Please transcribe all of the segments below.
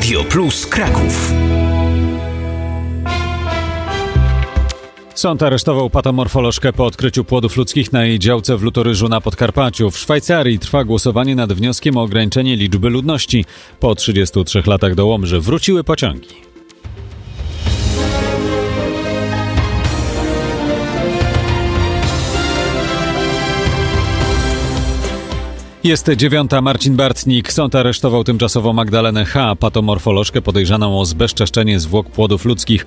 Radio Plus Kraków. Sąd aresztował patomorfolożkę po odkryciu płodów ludzkich na jej działce w Lutoryżu na Podkarpaciu. W Szwajcarii trwa głosowanie nad wnioskiem o ograniczenie liczby ludności. Po 33 latach do Łomży wróciły pociągi. Jest 9. Marcin Bartnik. Sąd aresztował tymczasowo Magdalenę H., patomorfolożkę podejrzaną o zbezczeszczenie zwłok płodów ludzkich.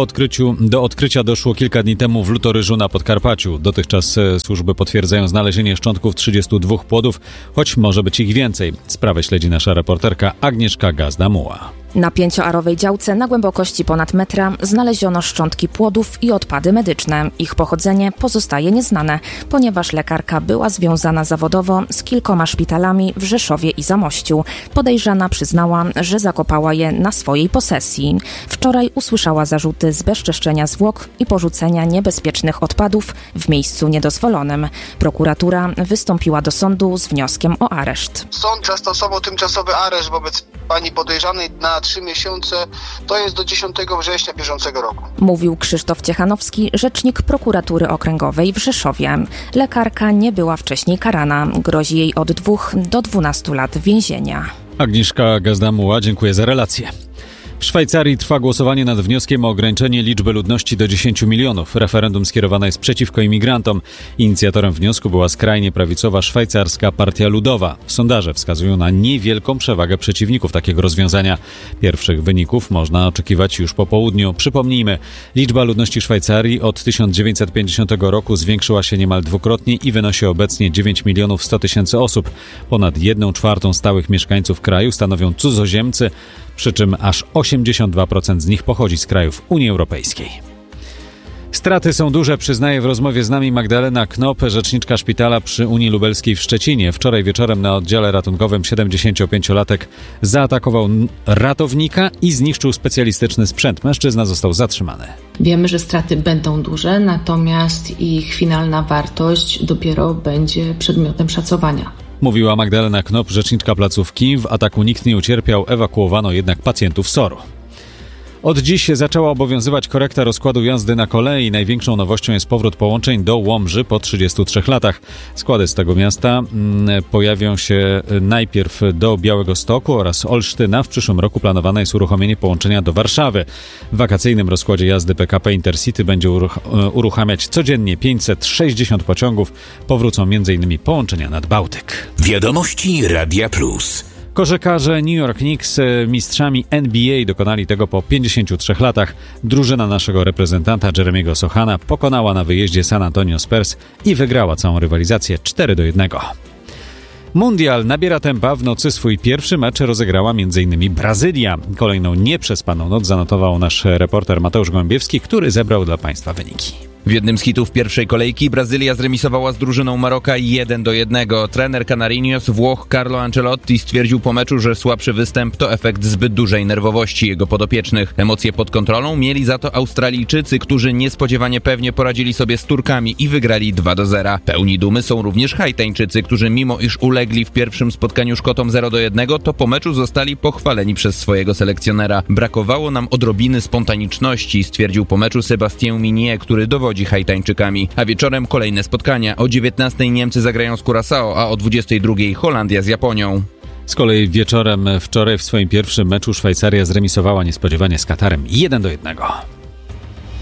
Do odkrycia doszło kilka dni temu w Lutoryżu na Podkarpaciu. Dotychczas służby potwierdzają znalezienie szczątków 32 płodów, choć może być ich więcej. Sprawę śledzi nasza reporterka Agnieszka Gazda-Muła. Na 5-arowej działce na głębokości ponad metra znaleziono szczątki płodów i odpady medyczne. Ich pochodzenie pozostaje nieznane, ponieważ lekarka była związana zawodowo z kilkoma szpitalami w Rzeszowie i Zamościu. Podejrzana przyznała, że zakopała je na swojej posesji. Wczoraj usłyszała zarzuty zbezczeszczenia zwłok i porzucenia niebezpiecznych odpadów w miejscu niedozwolonym. Prokuratura wystąpiła do sądu z wnioskiem o areszt. Sąd zastosował tymczasowy areszt wobec pani podejrzanej na 3 miesiące, to jest do 10 września bieżącego roku. Mówił Krzysztof Ciechanowski, rzecznik prokuratury okręgowej w Rzeszowie. Lekarka nie była wcześniej karana. Grozi jej od 2 do 12 lat więzienia. Agnieszka Gazda-Muła, dziękuję za relację. W Szwajcarii trwa głosowanie nad wnioskiem o ograniczenie liczby ludności do 10 milionów. Referendum skierowane jest przeciwko imigrantom. Inicjatorem wniosku była skrajnie prawicowa szwajcarska Partia Ludowa. Sondaże wskazują na niewielką przewagę przeciwników takiego rozwiązania. Pierwszych wyników można oczekiwać już po południu. Przypomnijmy, liczba ludności Szwajcarii od 1950 roku zwiększyła się niemal dwukrotnie i wynosi obecnie 9 milionów 100 tysięcy osób. Ponad 1/4 stałych mieszkańców kraju stanowią cudzoziemcy, przy czym aż 82% z nich pochodzi z krajów Unii Europejskiej. Straty są duże, przyznaje w rozmowie z nami Magdalena Knop, rzeczniczka szpitala przy Unii Lubelskiej w Szczecinie. Wczoraj wieczorem na oddziale ratunkowym 75-latek zaatakował ratownika i zniszczył specjalistyczny sprzęt. Mężczyzna został zatrzymany. Wiemy, że straty będą duże, natomiast ich finalna wartość dopiero będzie przedmiotem szacowania. Mówiła Magdalena Knop, rzeczniczka placówki. W ataku nikt nie ucierpiał, ewakuowano jednak pacjentów SOR-u. Od dziś zaczęła obowiązywać korekta rozkładu jazdy na kolei. Największą nowością jest powrót połączeń do Łomży po 33 latach. Składy z tego miasta pojawią się najpierw do Białegostoku oraz Olsztyna. W przyszłym roku planowane jest uruchomienie połączenia do Warszawy. W wakacyjnym rozkładzie jazdy PKP Intercity będzie uruchamiać codziennie 560 pociągów. Powrócą m.in. połączenia nad Bałtyk. Wiadomości Radia Plus. Koszykarze New York Knicks mistrzami NBA dokonali tego po 53 latach. Drużyna naszego reprezentanta Jeremiego Sochana pokonała na wyjeździe San Antonio Spurs i wygrała całą rywalizację 4-1. Mundial nabiera tempa. W nocy swój pierwszy mecz rozegrała m.in. Brazylia. Kolejną nieprzespaną noc zanotował nasz reporter Mateusz Gołębiewski, który zebrał dla Państwa wyniki. W jednym z hitów pierwszej kolejki Brazylia zremisowała z drużyną Maroka 1-1. Trener Canarinos, Włoch Carlo Ancelotti stwierdził po meczu, że słabszy występ to efekt zbyt dużej nerwowości jego podopiecznych. Emocje pod kontrolą mieli za to Australijczycy, którzy niespodziewanie pewnie poradzili sobie z Turkami i wygrali 2-0. Pełni dumy są również Haitańczycy, którzy mimo iż ulegli w pierwszym spotkaniu Szkotom 0-1, to po meczu zostali pochwaleni przez swojego selekcjonera. Brakowało nam odrobiny spontaniczności, stwierdził po meczu Sébastien Minier, który dowodzi Haitańczykami. A wieczorem kolejne spotkania. O 19:00 Niemcy zagrają z Curaçao, a o 22:00 Holandia z Japonią. Z kolei wieczorem wczoraj w swoim pierwszym meczu Szwajcaria zremisowała niespodziewanie z Katarem 1-1.